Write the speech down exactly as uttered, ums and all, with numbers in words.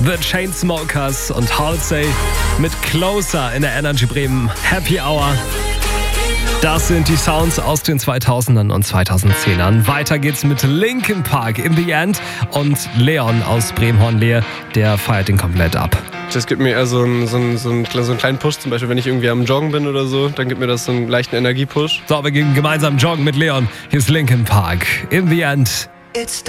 The Chainsmokers und Halsey mit Closer in der Energy Bremen Happy Hour. Das sind die Sounds aus den zweitausendern und zweitausendzehnern. Weiter geht's mit Linkin Park, In the End, und Leon aus Bremen-Hornlehe, der feiert den komplett ab. Das gibt mir eher so einen, so, einen, so, einen, so einen kleinen Push, zum Beispiel wenn ich irgendwie am Joggen bin oder so, dann gibt mir das so einen leichten Energiepush. So, wir gehen gemeinsam joggen mit Leon. Hier ist Linkin Park, In the End.